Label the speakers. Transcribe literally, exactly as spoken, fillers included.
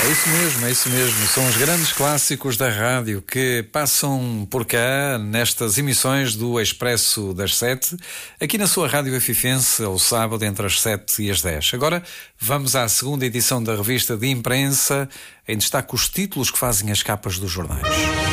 Speaker 1: É isso mesmo, é isso mesmo. São os grandes clássicos da rádio que passam por cá nestas emissões do Expresso das Sete, aqui na sua rádio afifense, ao sábado entre as sete e as dez. Agora vamos à segunda edição da revista de imprensa, em destaque os títulos que fazem as capas dos jornais.